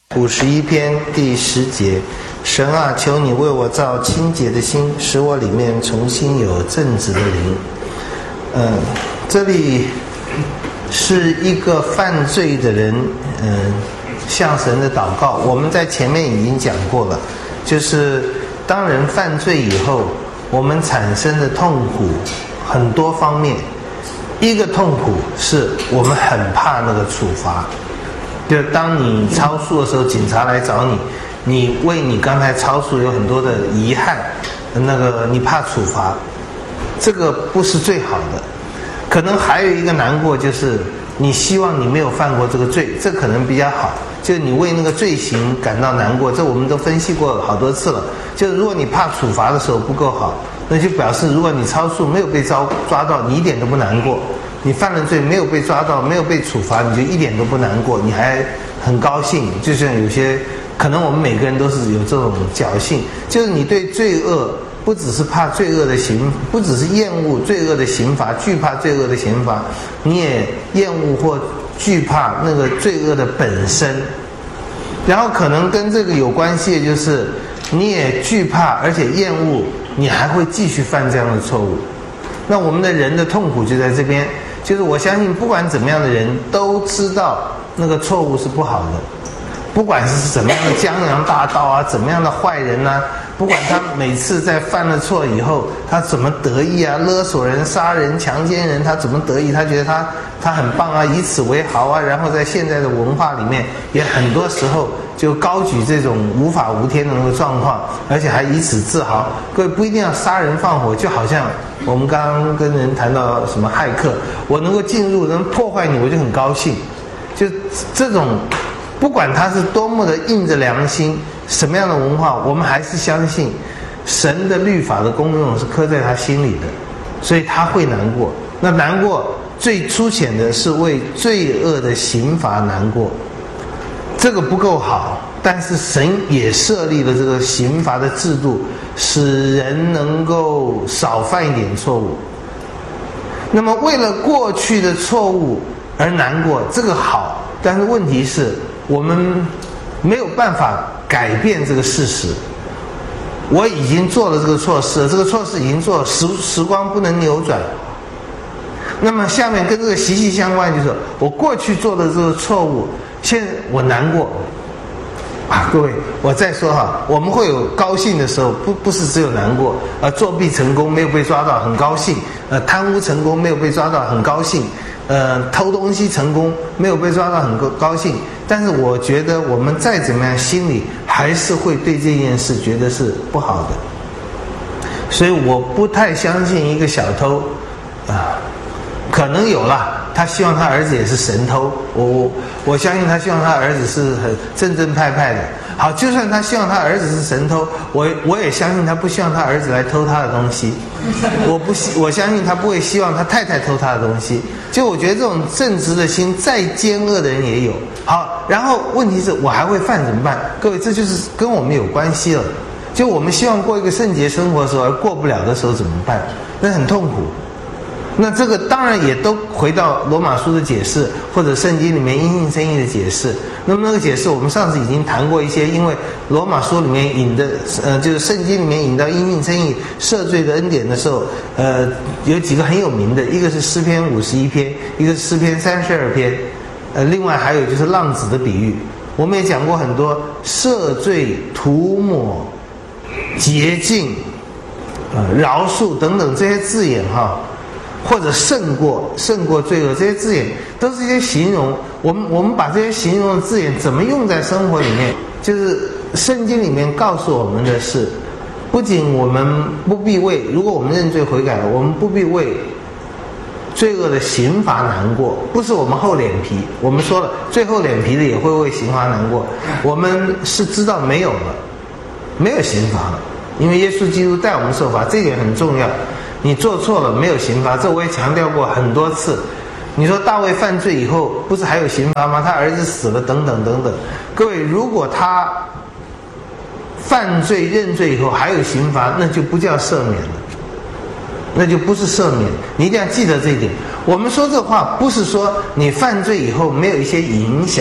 51篇第10节，神啊，求你为我造清洁的心，使我里面重新有正直的灵。这里是一个犯罪的人，向神的祷告。我们在前面已经讲过了，就是当人犯罪以后，我们产生的痛苦很多方面。一个痛苦是我们很怕那个处罚。就当你超速的时候，警察来找你，你为你刚才超速有很多的遗憾，你怕处罚，这个不是最好的。可能还有一个难过，就是你希望你没有犯过这个罪，这可能比较好。就是你为那个罪行感到难过，这我们都分析过好多次了。就是如果你怕处罚的时候不够好，那就表示如果你超速没有被抓到，你一点都不难过。你犯了罪没有被抓到，没有被处罚，你就一点都不难过，你还很高兴。就像有些可能我们每个人都是有这种侥幸，就是你对罪恶不只是怕罪恶的不只是厌恶罪恶的刑罚，惧怕罪恶的刑罚，你也厌恶或惧怕那个罪恶的本身。然后可能跟这个有关系的就是你也惧怕而且厌恶，你还会继续犯这样的错误。那我们的人的痛苦就在这边，就是我相信不管怎么样的人都知道那个错误是不好的，不管是怎么样的江洋大盗啊，怎么样的坏人啊，不管他每次在犯了错以后他怎么得意啊，勒索人、杀人、强奸人，他怎么得意，他觉得他很棒啊，以此为豪啊。然后在现在的文化里面也很多时候就高举这种无法无天的那个状况，而且还以此自豪。各位不一定要杀人放火，就好像我们刚刚跟人谈到什么骇客，我能够进入能破坏你，我就很高兴。就这种不管他是多么的硬着良心，什么样的文化，我们还是相信神的律法的功用是刻在他心里的，所以他会难过。那难过最粗浅的是为罪恶的刑罚难过，这个不够好，但是神也设立了这个刑罚的制度，使人能够少犯一点错误。那么为了过去的错误而难过，这个好，但是问题是我们没有办法改变这个事实。我已经做了这个错事，这个错事已经做了，时光不能扭转。那么下面跟这个息息相关，就是我过去做的这个错误，现在我难过啊。各位，我再说哈，我们会有高兴的时候，不是只有难过。作弊成功没有被抓到，很高兴；贪污成功没有被抓到，很高兴；偷东西成功没有被抓到，很高兴。但是我觉得我们再怎么样，心里还是会对这件事觉得是不好的。所以我不太相信一个小偷可能有了，他希望他儿子也是神偷，我相信他希望他儿子是很正正派派的。好，就算他希望他儿子是神偷，我也相信他不希望他儿子来偷他的东西。我相信他不会希望他太太偷他的东西。就我觉得这种正直的心，再奸恶的人也有。好，然后问题是我还会犯怎么办？各位，这就是跟我们有关系了。就我们希望过一个圣洁生活的时候，而过不了的时候怎么办？那很痛苦。那这个当然也都回到罗马书的解释，或者圣经里面因信称义的解释。那么那个解释我们上次已经谈过一些，因为罗马书里面引的就是圣经里面引到因信称义赦罪的恩典的时候，有几个很有名的，一个是诗篇51篇，一个是诗篇32篇，另外还有就是浪子的比喻。我们也讲过很多赦罪、涂抹、洁净、饶恕等等这些字眼哈。或者胜过罪恶，这些字眼都是一些形容。我们把这些形容的字眼怎么用在生活里面，就是圣经里面告诉我们的是，不仅我们不必为，如果我们认罪悔改了，我们不必为罪恶的刑罚难过，不是我们厚脸皮。我们说了，最厚脸皮的也会为刑罚难过。我们是知道没有了，没有刑罚了，因为耶稣基督带我们受罚，这一点很重要。你做错了没有刑罚，这我也强调过很多次。你说大卫犯罪以后不是还有刑罚吗？他儿子死了等等等等。各位，如果他犯罪认罪以后还有刑罚，那就不叫赦免了，那就不是赦免。你一定要记得这一点。我们说这话不是说你犯罪以后没有一些影响，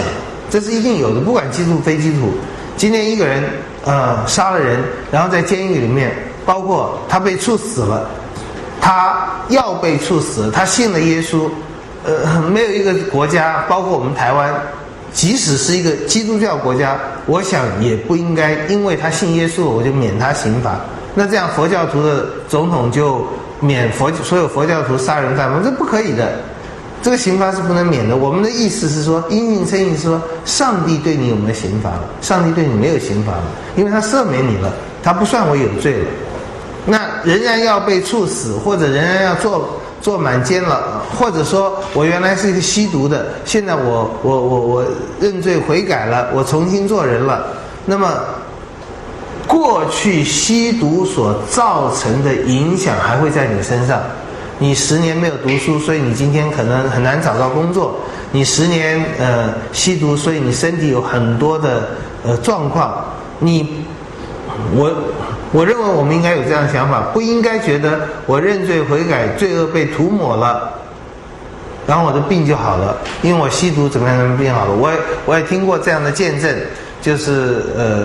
这是一定有的，不管基督徒非基督徒。今天一个人杀了人，然后在监狱里面，包括他被处死了，他要被处死，他信了耶稣，没有一个国家，包括我们台湾，即使是一个基督教国家，我想也不应该因为他信耶稣我就免他刑罚。那这样佛教徒的总统就免所有佛教徒杀人犯吗？这不可以的，这个刑罚是不能免的。我们的意思是说，因信称义是说，上帝对你有没有刑罚了？上帝对你没有刑罚了，因为他赦免你了，他不算为有罪了。那仍然要被处死，或者仍然要坐满监了，或者说我原来是一个吸毒的，现在我认罪悔改了，我重新做人了。那么过去吸毒所造成的影响还会在你身上。你10年没有读书，所以你今天可能很难找到工作。你10年吸毒，所以你身体有很多的状况。我认为我们应该有这样的想法，不应该觉得我认罪悔改，罪恶被涂抹了，然后我的病就好了，因为我吸毒怎么样病好了。我也听过这样的见证，就是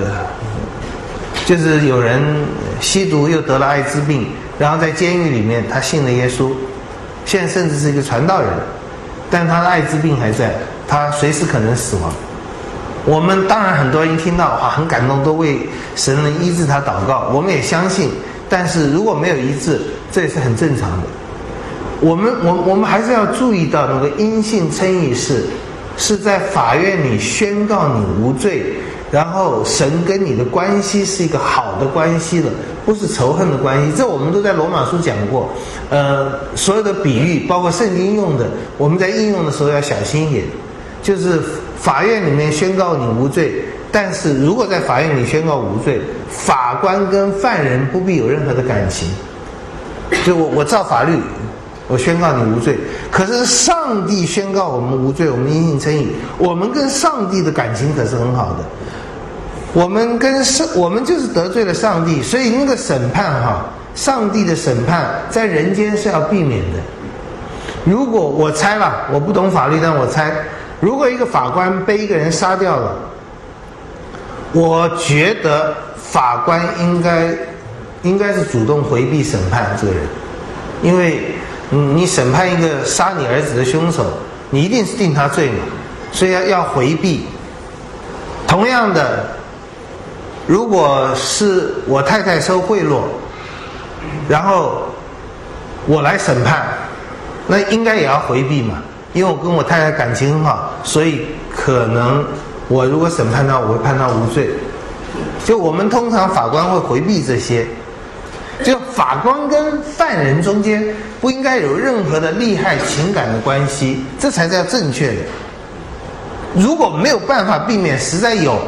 有人吸毒又得了艾滋病，然后在监狱里面他信了耶稣，现在甚至是一个传道人，但他的艾滋病还在，他随时可能死亡。我们当然很多人听到很感动，都为神能医治他祷告，我们也相信。但是如果没有医治，这也是很正常的。我们还是要注意到那个因信称义是在法院里宣告你无罪，然后神跟你的关系是一个好的关系了，不是仇恨的关系。这我们都在罗马书讲过。所有的比喻包括圣经用的，我们在应用的时候要小心一点。就是法院里面宣告你无罪，但是如果在法院里宣告无罪，法官跟犯人不必有任何的感情。就我照法律我宣告你无罪，可是上帝宣告我们无罪，我们因信称义，我们跟上帝的感情可是很好的。我们就是得罪了上帝，所以那个审判上帝的审判在人间是要避免的。如果我猜了，我不懂法律，但我猜，如果一个法官被一个人杀掉了，我觉得法官应该是主动回避审判这个人，因为你审判一个杀你儿子的凶手，你一定是定他罪嘛，所以要回避。同样的，如果是我太太收贿赂，然后我来审判，那应该也要回避嘛，因为我跟我太太感情很好，所以可能我如果审判他，我会判他无罪。就我们通常法官会回避这些，就法官跟犯人中间不应该有任何的利害情感的关系，这才叫正确的。如果没有办法避免，实在有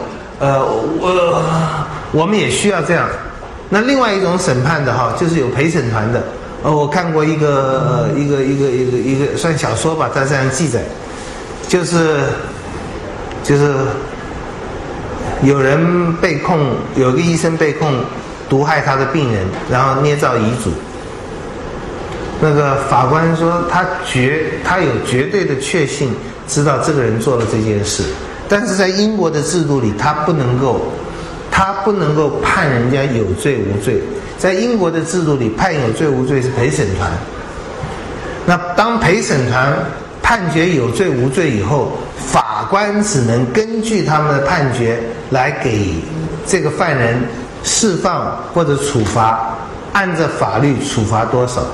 我们也需要这样。那另外一种审判的就是有陪审团的。我看过一个算小说吧，它这样记载，就是有人被控，有个医生被控毒害他的病人，然后捏造遗嘱。那个法官说他有绝对的确信知道这个人做了这件事，但是在英国的制度里，他不能够判人家有罪无罪。在英国的制度里，判有罪无罪是陪审团。那当陪审团判决有罪无罪以后，法官只能根据他们的判决来给这个犯人释放或者处罚，按照法律处罚多少。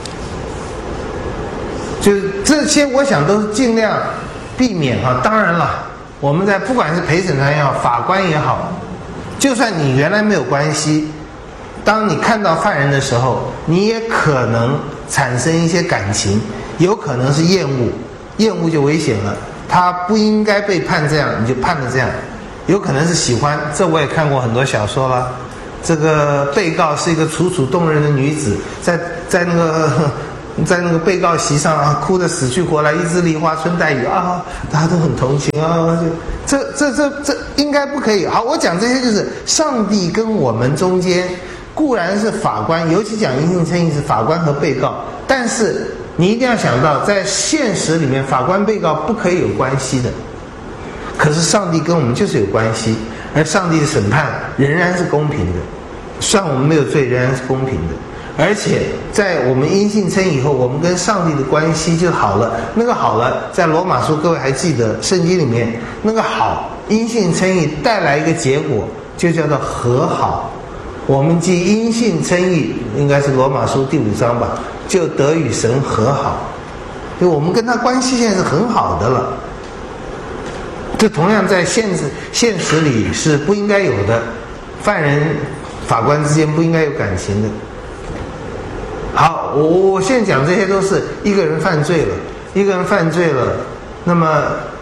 就是这些我想都是尽量避免当然了，我们在不管是陪审团也好，法官也好，就算你原来没有关系，当你看到犯人的时候，你也可能产生一些感情，有可能是厌恶就危险了。他不应该被判这样，你就判了这样。有可能是喜欢，这我也看过很多小说了。这个被告是一个楚楚动人的女子，在那个被告席上哭得死去活来，一枝梨花春带雨大家都很同情这应该不可以。好，我讲这些就是上帝跟我们中间固然是法官，尤其讲因信称义是法官和被告，但是你一定要想到，在现实里面，法官被告不可以有关系的。 可是上帝跟我们就是有关系，而上帝的审判仍然是公平的，算我们没有罪仍然是公平的。而且在我们因信称义以后，我们跟上帝的关系就好了。那个好了，在罗马书各位还记得圣经里面那个好，因信称义带来一个结果，就叫做和好。我们既因信称义，应该是罗马书第5章吧，就得与神和好，就我们跟他关系现在是很好的了。这同样在现实里是不应该有的，犯人法官之间不应该有感情的。好，我现在讲这些都是一个人犯罪了，那么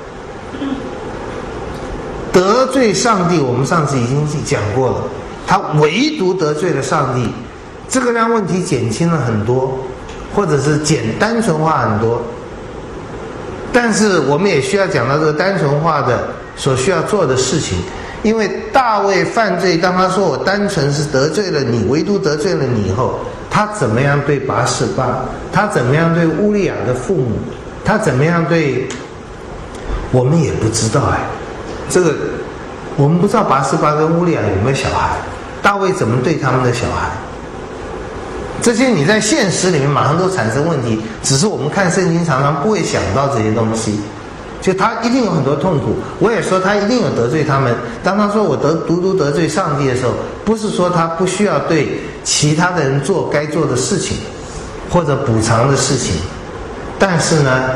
得罪上帝，我们上次已经讲过了，他唯独得罪了上帝，这个让问题减轻了很多，或者是单纯化很多。但是我们也需要讲到这个单纯化的所需要做的事情，因为大卫犯罪，当他说我单纯是得罪了你，唯独得罪了你以后，他怎么样对拔示巴，他怎么样对乌利亚的父母，他怎么样对，我们也不知道这个我们不知道拔示巴跟乌利亚有没有小孩，大卫怎么对他们的小孩，这些你在现实里面马上都产生问题，只是我们看圣经常常不会想到这些东西。就他一定有很多痛苦，我也说他一定有得罪他们。当他说我独独得罪上帝的时候，不是说他不需要对其他的人做该做的事情或者补偿的事情，但是呢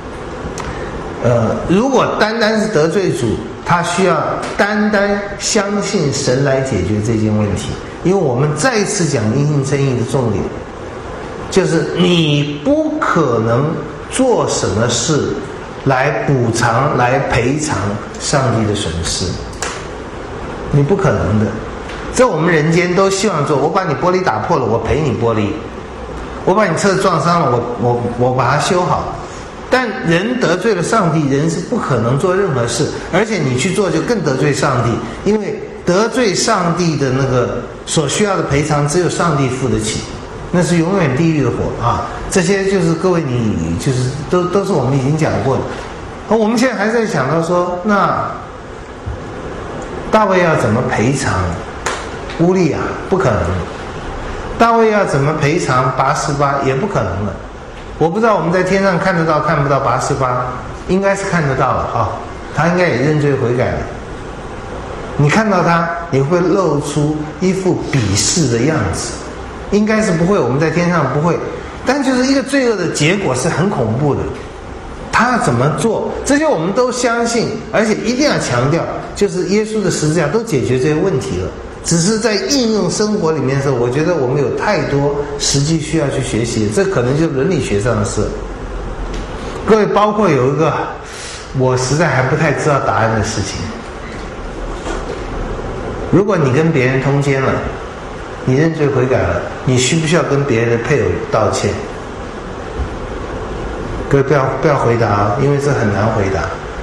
如果单单是得罪主，他需要单单相信神来解决这件问题。因为我们再一次讲因信称义的重点，就是你不可能做什么事来补偿来赔偿上帝的损失，你不可能的。这我们人间都希望做，我把你玻璃打破了，我赔你玻璃；我把你车子撞伤了，我把它修好。但人得罪了上帝，人是不可能做任何事，而且你去做就更得罪上帝，因为得罪上帝的那个所需要的赔偿只有上帝付得起，那是永远地狱的火啊！这些就是各位你就是都是我们已经讲过的。而我们现在还在想到说，那大卫要怎么赔偿乌利亚？不可能。大卫要怎么赔偿拔示巴？也不可能了。我不知道我们在天上看得到看不到拔示巴，应该是看得到了啊，他应该也认罪悔改了。你看到他，你会露出一副鄙视的样子，应该是不会，我们在天上不会。但就是一个罪恶的结果是很恐怖的，他要怎么做，这些我们都相信，而且一定要强调，就是耶稣的十字架都解决这些问题了，只是在应用生活里面的时候，我觉得我们有太多实际需要去学习，这可能就是伦理学上的事。各位，包括有一个我实在还不太知道答案的事情，如果你跟别人通奸了，你认罪悔改了，你需不需要跟别人的配偶道歉？各位不要回答，因为这很难回答。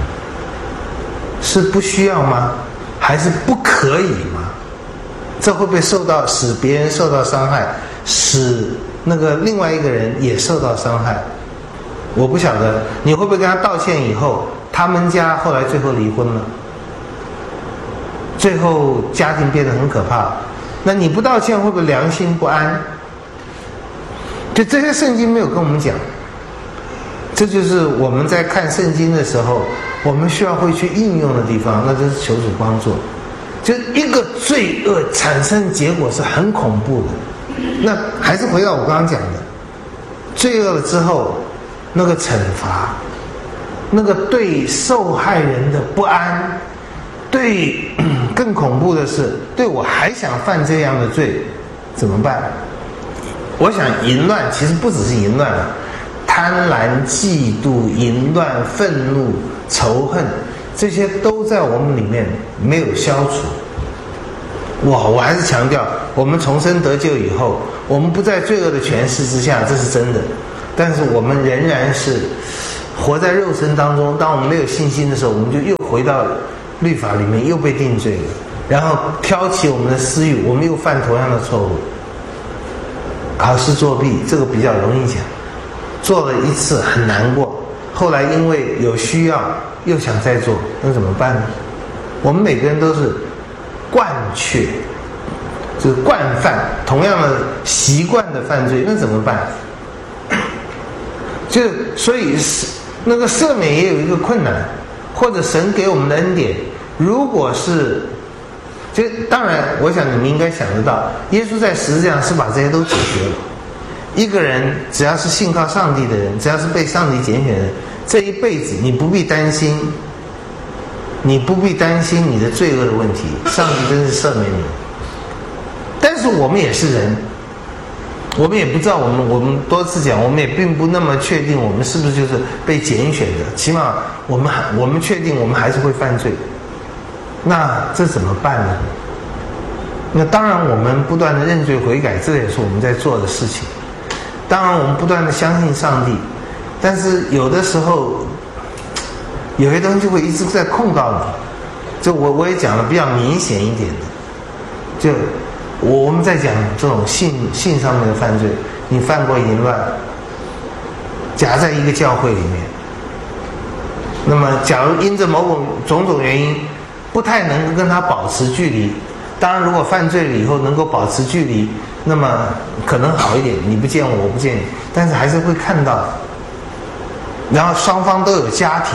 是不需要吗？还是不可以吗？这会不会使别人受到伤害，使那个另外一个人也受到伤害？我不晓得你会不会跟他道歉以后，他们家后来最后离婚了，最后家庭变得很可怕。那你不道歉会不会良心不安？就这些圣经没有跟我们讲，这就是我们在看圣经的时候我们需要会去应用的地方，那就是求主帮助。就一个罪恶产生的结果是很恐怖的。那还是回到我刚刚讲的，罪恶了之后那个惩罚，那个对受害人的不安，对更恐怖的是，对我还想犯这样的罪怎么办？我想淫乱其实不只是淫乱了，贪婪、嫉妒、淫乱、愤怒、仇恨，这些都在我们里面没有消除。我还是强调，我们重生得救以后，我们不在罪恶的权势之下，这是真的。但是我们仍然是活在肉身当中，当我们没有信心的时候，我们就又回到律法里面，又被定罪了，然后挑起我们的私欲，我们又犯同样的错误。考试作弊这个比较容易讲，做了一次很难过，后来因为有需要又想再做，那怎么办呢？我们每个人都是惯却，就是惯犯，同样的习惯的犯罪，那怎么办？所以那个赦免也有一个困难，或者神给我们的恩典，如果是，就当然，我想你们应该想得到，耶稣在十字架上是把这些都解决了。一个人只要是信靠上帝的人，只要是被上帝拣选的人，这一辈子你不必担心，你的罪恶的问题，上帝真是赦免你。但是我们也是人，我们也不知道，我们多次讲，我们也并不那么确定我们是不是就是被拣选的，起码我们确定我们还是会犯罪。那这怎么办呢？那当然我们不断的认罪悔改，这也是我们在做的事情。当然我们不断的相信上帝，但是有的时候有些东西就会一直在控告你。就我也讲了比较明显一点的，就我们在讲这种性上面的犯罪，你犯过淫乱，夹在一个教会里面，那么假如因着某种原因不太能够跟他保持距离，当然如果犯罪了以后能够保持距离，那么可能好一点，你不见我不见你，但是还是会看到。然后双方都有家庭，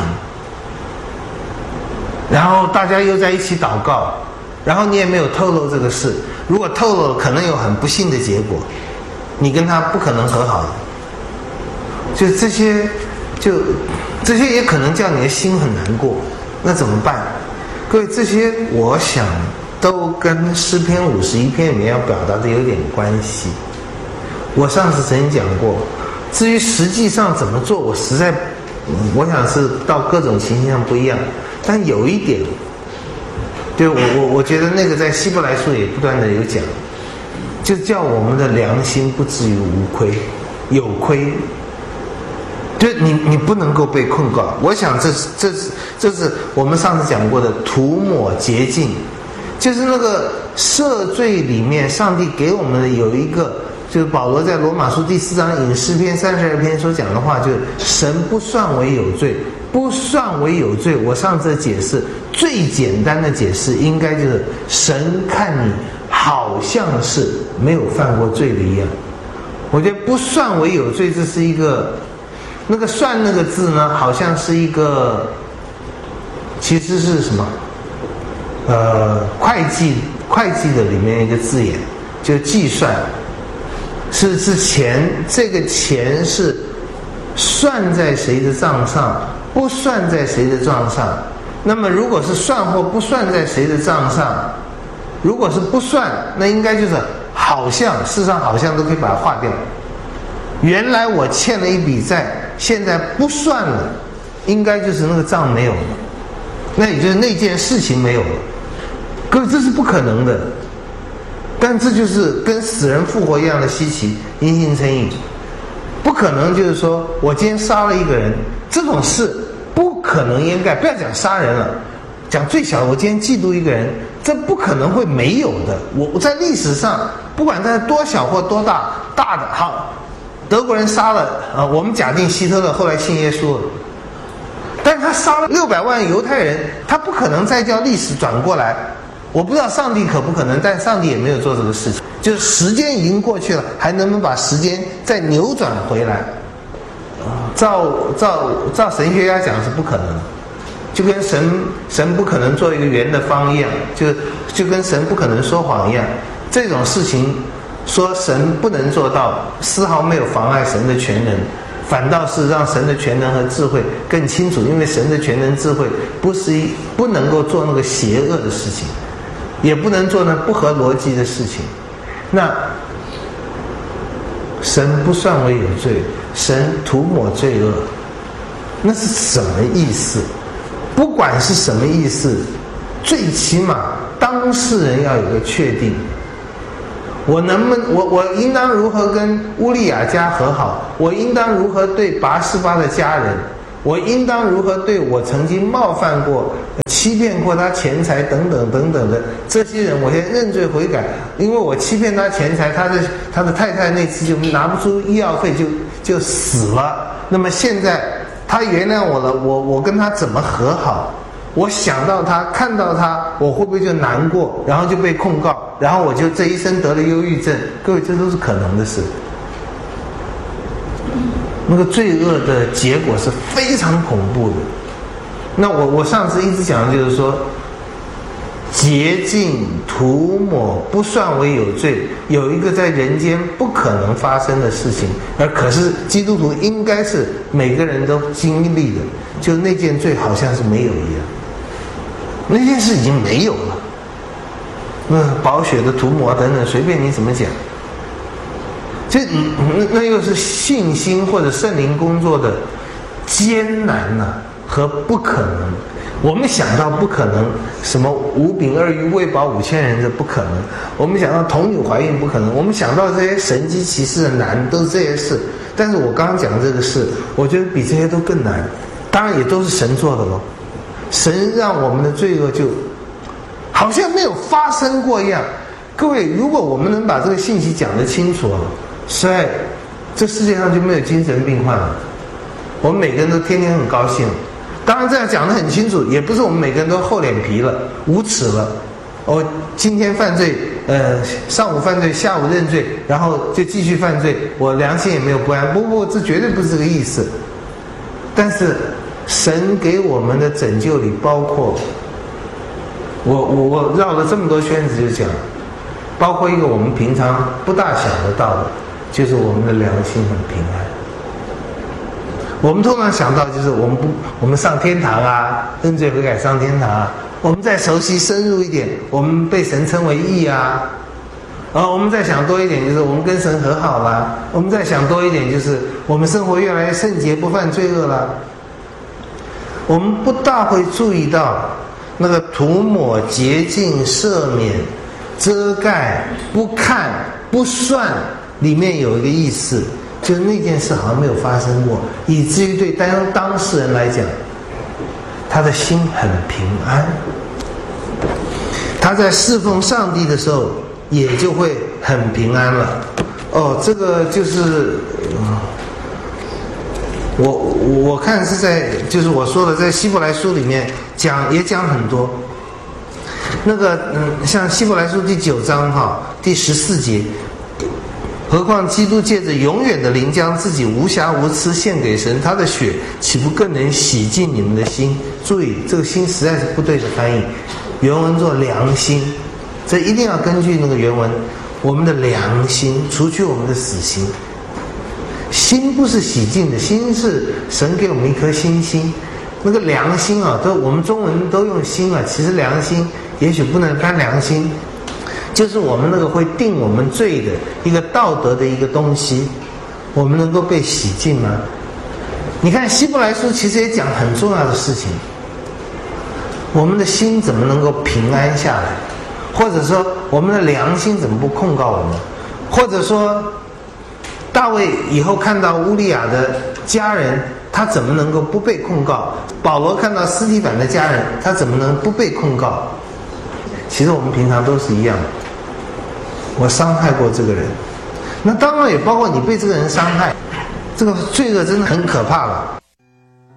然后大家又在一起祷告，然后你也没有透露这个事，如果透露了可能有很不幸的结果，你跟他不可能和好的。就这些也可能叫你的心很难过，那怎么办？各位，这些我想都跟诗篇51篇里面要表达的有点关系。我上次曾经讲过，至于实际上怎么做，我想是到各种情形上不一样，但有一点，就我觉得那个在希伯来书也不断的有讲，就叫我们的良心不至于无亏，有亏。就你不能够被控告。我想这是我们上次讲过的涂抹洁净，就是那个赦罪里面，上帝给我们的有一个，就是保罗在罗马书第4章引诗篇32篇所讲的话，就是神不算为有罪，不算为有罪。我上次的解释最简单的解释应该就是神看你好像是没有犯过罪的一样。我觉得不算为有罪，这是一个那个算那个字呢，好像是一个，其实是什么？会计的里面一个字眼，就计算，是钱，这个钱是算在谁的账上，不算在谁的账上。那么如果是算或不算在谁的账上，如果是不算，那应该就是好像，事实上好像都可以把它划掉。原来我欠了一笔债，现在不算了，应该就是那个账没有了，那也就是那件事情没有了。各位，这是不可能的，但这就是跟死人复活一样的稀奇，因信称义。不可能就是说我今天杀了一个人，这种事不可能掩盖。不要讲杀人了，讲最小的，我今天嫉妒一个人，这不可能会没有的。我在历史上，不管它多小或多大，大的好，德国人杀了我们假定希特勒后来信耶稣了，但是他杀了600万犹太人，他不可能再叫历史转过来。我不知道上帝可不可能，但上帝也没有做这个事情。就是时间已经过去了，还能不能把时间再扭转回来？照神学家讲是不可能，就跟神不可能做一个圆的方一样，就跟神不可能说谎一样。这种事情说神不能做到，丝毫没有妨碍神的全能，反倒是让神的全能和智慧更清楚。因为神的全能智慧不能够做那个邪恶的事情，也不能做那不合逻辑的事情。那神不算为有罪，神涂抹罪恶，那是什么意思？不管是什么意思，最起码当事人要有个确定。我应当如何跟乌利亚家和好？我应当如何对拔示巴的家人？我应当如何对我曾经冒犯过、欺骗过他钱财等等等等的这些人，我先认罪悔改，因为我欺骗他钱财，他的太太那次就拿不出医药费就死了。那么现在他原谅我了，我跟他怎么和好？我想到他，看到他，我会不会就难过，然后就被控告，然后我就这一生得了忧郁症？各位，这都是可能的事。那个罪恶的结果是非常恐怖的。那我上次一直讲的就是说，洁净涂抹不算为有罪，有一个在人间不可能发生的事情，而可是基督徒应该是每个人都经历的，就那件罪好像是没有一样，那件事已经没有了。宝血的涂抹等等，随便你怎么讲，这那又是信心或者圣灵工作的艰难和不可能。我们想到不可能，什么5饼2鱼喂饱5000人，这不可能。我们想到童女怀孕不可能，我们想到这些神迹奇事的难，都是这些事。但是我刚刚讲的这个事，我觉得比这些都更难。当然也都是神做的咯，神让我们的罪恶就好像没有发生过一样。各位，如果我们能把这个信息讲得清楚，实在这世界上就没有精神病患了，我们每个人都天天很高兴。当然这样讲得很清楚，也不是我们每个人都厚脸皮了、无耻了。今天犯罪，上午犯罪，下午认罪，然后就继续犯罪，我良心也没有不安。不，这绝对不是这个意思。但是神给我们的拯救里包括，我绕了这么多圈子就讲，包括一个我们平常不大想得到的，就是我们的良心很平安。我们通常想到就是我们上天堂啊，认罪悔改上天堂啊。我们再熟悉深入一点，我们被神称为义啊。我们再想多一点，就是我们跟神和好啦。我们再想多一点，就是我们生活越来越圣洁，不犯罪恶啦。我们不大会注意到那个涂抹、洁净、赦免、遮盖、不看、不算里面有一个意思，就是那件事好像没有发生过，以至于对当事人来讲，他的心很平安，他在侍奉上帝的时候也就会很平安了。这个就是我看是在就是我说的在希伯来书里面也讲很多。那个像希伯来书第9章第14节，何况基督借着永远的灵将自己无瑕无疵献给神，他的血岂不更能洗净你们的心？注意，这个心实在是不对的翻译，原文做良心，这一定要根据那个原文，我们的良心，除去我们的死心。心不是洗净的，心是神给我们一颗新心。那个良心我们中文都用心其实良心也许不能翻良心，就是我们那个会定我们罪的一个道德的一个东西，我们能够被洗净吗？你看希伯来书其实也讲很重要的事情，我们的心怎么能够平安下来，或者说我们的良心怎么不控告我们，或者说大卫以后看到乌利亚的家人，他怎么能够不被控告？保罗看到司提反的家人，他怎么能不被控告？其实我们平常都是一样的，我伤害过这个人，那当然也包括你被这个人伤害，这个罪恶真的很可怕了。